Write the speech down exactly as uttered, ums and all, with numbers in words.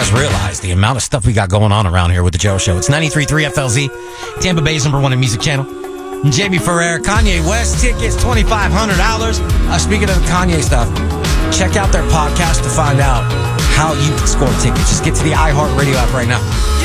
guys realize the amount of stuff we got going on around here with the Joe Show. It's ninety-three point three F L Z, Tampa Bay's number one in music channel. Jamie Ferrer, Kanye West tickets, twenty-five hundred dollars. Uh, speaking of the Kanye stuff, check out their podcast to find out how you can score tickets. Just get to the iHeartRadio app right now.